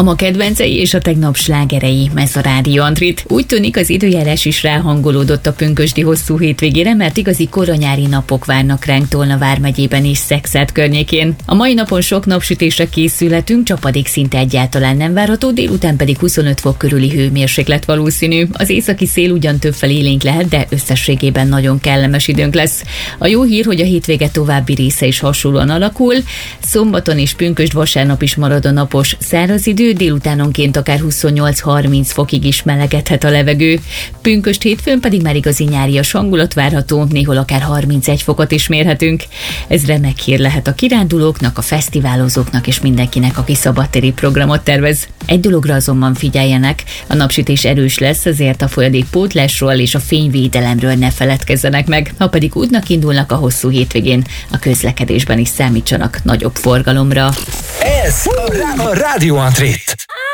A ma kedvencei és a tegnap slágerei, Mez a Rádió Antrit. Úgy tűnik, az időjárás is ráhangolódott a pünkösdi hosszú hétvégére, mert igazi koranyári napok várnak ránk Tolna vármegyében és Szekszárd környékén. A mai napon sok napsütésre készülhetünk, csapadék szinte egyáltalán nem várható, délután pedig 25 fok körüli hőmérséklet valószínű. Az északi szél ugyan többfelé élénk lehet, de összességében nagyon kellemes időnk lesz. A jó hír, hogy a hétvége további része is hasonlóan alakul. Szombaton és pünkösd vasárnap is marad a napos száraz idő, délutánonként akár 28-30 fokig is melegedhet a levegő. Pünkösd hétfőn pedig már igazi nyárias hangulat várható, néhol akár 31 fokot is mérhetünk. Ez remek hír lehet a kirándulóknak, a fesztiválozóknak és mindenkinek, aki szabadtéri programot tervez. Egy dologra azonban figyeljenek, a napsütés erős lesz, ezért a folyadékpótlásról és a fényvédelemről ne feledkezzenek meg, ha pedig útnak indulnak a hosszú hétvégén, a közlekedésben is számítsanak nagyobb forgalomra. Ez a Rádió Antrit.